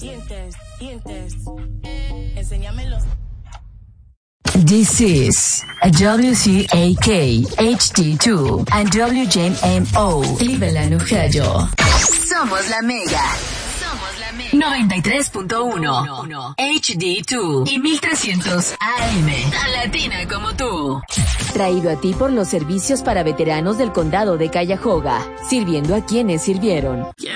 Dientes. Enséñamelos. This is WCAK HD2 and WJMO Cleveland, Ohio. Somos la Mega. 93.1 HD2 y 1300 AM. Tan latina como tú. Traído a ti por los servicios para veteranos del condado de Cuyahoga, sirviendo a quienes sirvieron.